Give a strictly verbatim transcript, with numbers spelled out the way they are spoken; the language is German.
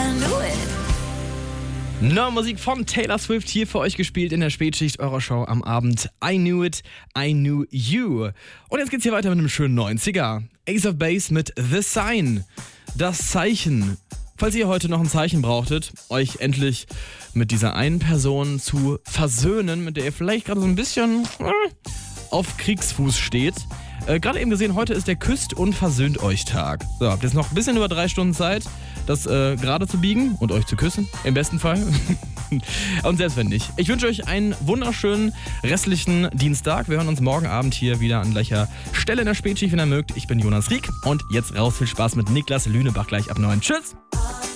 I knew it. Neue Musik von Taylor Swift hier für euch gespielt in der Spätschicht eurer Show am Abend. I Knew It, I Knew You. Und jetzt geht's hier weiter mit einem schönen neuen Cigar. Ace of Base mit The Sign. Das Zeichen. Falls ihr heute noch ein Zeichen brauchtet, euch endlich mit dieser einen Person zu versöhnen, mit der ihr vielleicht gerade so ein bisschen äh, auf Kriegsfuß steht. Äh, gerade eben gesehen, heute ist der Küsst und Versöhnt euch Tag. So, habt jetzt noch ein bisschen über drei Stunden Zeit, das äh, gerade zu biegen und euch zu küssen, im besten Fall. Und selbst wenn nicht. Ich wünsche euch einen wunderschönen restlichen Dienstag. Wir hören uns morgen Abend hier wieder an gleicher Stelle in der Spätschicht, wenn ihr mögt. Ich bin Jonas Rieck und jetzt raus. Viel Spaß mit Niklas Lünebach gleich ab neun. Tschüss!